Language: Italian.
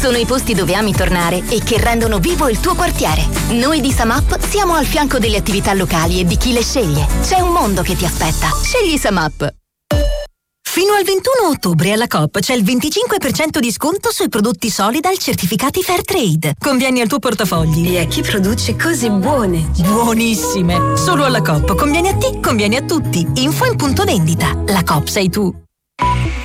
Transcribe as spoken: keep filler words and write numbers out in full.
Sono i posti dove ami tornare e che rendono vivo il tuo quartiere. Noi di Samap siamo al fianco delle attività locali e di chi le sceglie. C'è un mondo che ti aspetta. Scegli Samap. Fino al ventuno ottobre alla Coop c'è il venticinque per cento di sconto sui prodotti Solidal certificati Fairtrade. Convieni al tuo portafogli. E a chi produce cose buone. Buonissime! Solo alla Coop. Convieni a te, convieni a tutti. Info in punto vendita. La Coop sei tu.